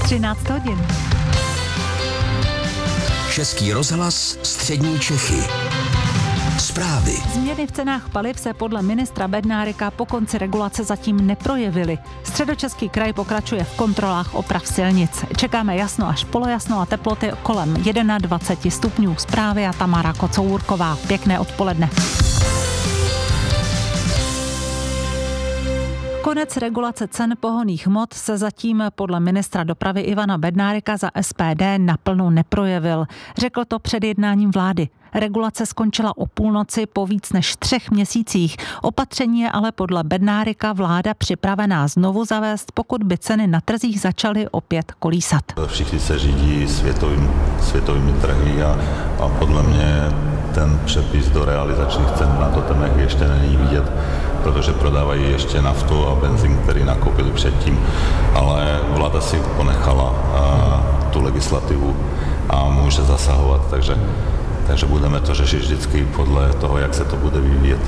13 hodin. Český rozhlas Střední Čechy. Zprávy. Změny v cenách paliv se podle ministra Bednárika po konci regulace zatím neprojevily. Středočeský kraj pokračuje v kontrolách oprav silnic. Čekáme jasno až polojasno a teploty kolem 21 stupňů. Zprávy a Tamara Kocourková. Pěkné odpoledne. Konec regulace cen pohonných hmot se zatím podle ministra dopravy Ivana Bednárika za SPD naplno neprojevil. Řekl to před jednáním vlády. Regulace skončila o půlnoci po víc než 3 měsících. Opatření je ale podle Bednárika vláda připravená znovu zavést, pokud by ceny na trzích začaly opět kolísat. Všichni se řídí světovými trhy a podle mě ten přepis do realizačních cen na totemech ještě není vidět, protože prodávají ještě naftu a benzín, který nakoupili předtím, ale vláda si ponechala tu legislativu a může zasahovat, takže budeme to řešit vždycky podle toho, jak se to bude vyvíjet.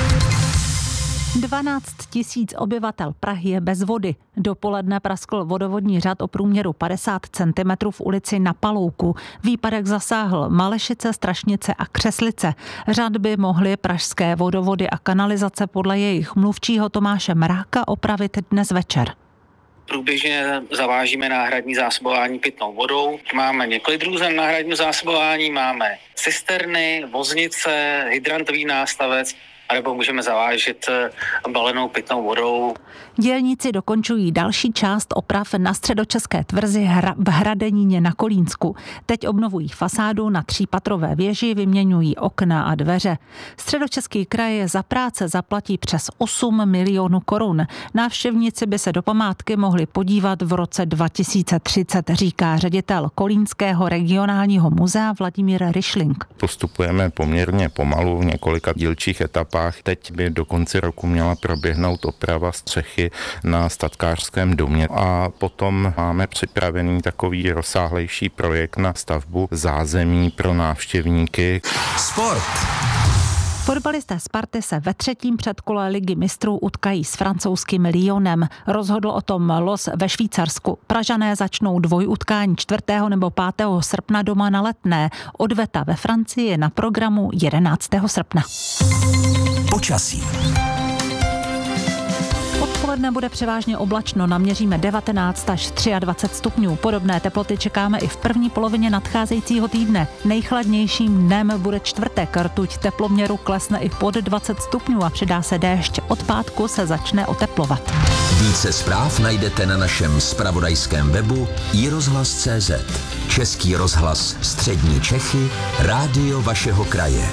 12 000 obyvatel Prahy je bez vody. Dopoledne praskl vodovodní řad o průměru 50 cm v ulici Na Palouku. Výpadek zasáhl Malešice, Strašnice a Křeslice. Řad by mohly pražské vodovody a kanalizace podle jejich mluvčího Tomáše Mráka opravit dnes večer. Průběžně zavážíme náhradní zásobování pitnou vodou. Máme několik druhů náhradního zásobování, máme cisterny, voznice, hydrantový nástavec, anebo můžeme zavážet balenou pitnou vodou. Dělníci dokončují další část oprav na středočeské tvrzi v Hradeníně na Kolínsku. Teď obnovují fasádu na 3patrové věži, vyměňují okna a dveře. Středočeský kraj za práce zaplatí přes 8 milionů korun. Návštěvníci by se do památky mohli podívat v roce 2030, říká ředitel Kolínského regionálního muzea Vladimír Ryšlink. Postupujeme poměrně pomalu v několika dílčích etapách. Teď by do konce roku měla proběhnout oprava střechy na statkářském domě a potom máme připravený takový rozsáhlejší projekt na stavbu zázemí pro návštěvníky. Sport. Fotbalisté Sparty se ve 3. předkole Ligy mistrů utkají s francouzským Lyonem. Rozhodl o tom los ve Švýcarsku. Pražané začnou dvojutkání 4. nebo 5. srpna doma na Letné. Odveta ve Francii je na programu 11. srpna. Počasí. Odpoledne bude převážně oblačno, naměříme 19 až 23 stupňů. Podobné teploty čekáme i v první polovině nadcházejícího týdne. Nejchladnějším dnem bude čtvrtek, rtuť teploměru klesne i pod 20 stupňů a přidá se déšť. Od pátku se začne oteplovat. Více zpráv najdete na našem zpravodajském webu iRozhlas.cz. Český rozhlas Střední Čechy, rádio vašeho kraje.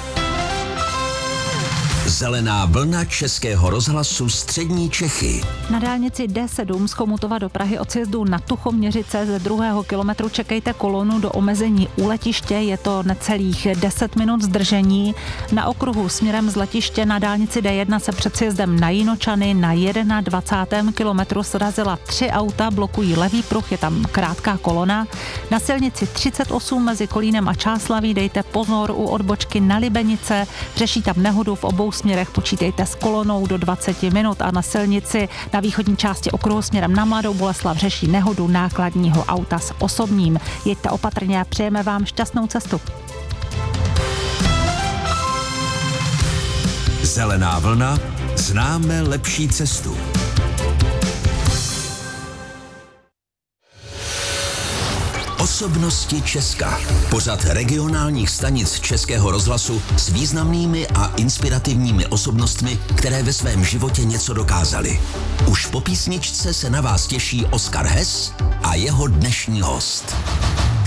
Zelená vlna Českého rozhlasu Střední Čechy. Na dálnici D7 z Chomutova do Prahy od sjezdu na Tuchoměřice ze 2. kilometru čekejte kolonu do omezení u letiště, je to necelých 10 minut zdržení. Na okruhu směrem z letiště na dálnici D1 se před sjezdem na Jinočany na 21. kilometru srazila 3 auta, blokují levý pruh, je tam krátká kolona. Na silnici 38 mezi Kolínem a Čáslaví dejte pozor u odbočky na Libenice, řeší tam nehodu v obou směrech, počítejte s kolonou do 20 minut a na silnici na východní části okruhu směrem na Mladou Boleslav řeší nehodu nákladního auta s osobním. Jeďte opatrně a přejeme vám šťastnou cestu. Zelená vlna, známe lepší cestu. Osobnosti Česka. Pořad regionálních stanic Českého rozhlasu s významnými a inspirativními osobnostmi, které ve svém životě něco dokázaly. Už po písničce se na vás těší Oskar Hess a jeho dnešní host.